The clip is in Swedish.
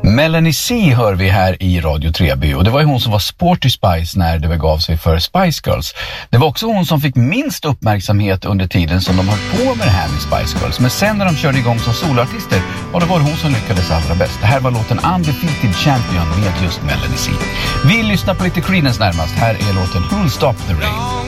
Melanie C hör vi här i Radio 3B, och det var ju hon som var Sporty Spice när det begav sig för Spice Girls. Det var också hon som fick minst uppmärksamhet under tiden som de höll på med det här med Spice Girls. Men sen när de körde igång som solartister, och det var hon som lyckades allra bäst. Det här var låten Undefeated Champion med just Melanie C. Vi lyssnar på lite Creedence närmast. Här är låten Who'll Stop the Rain.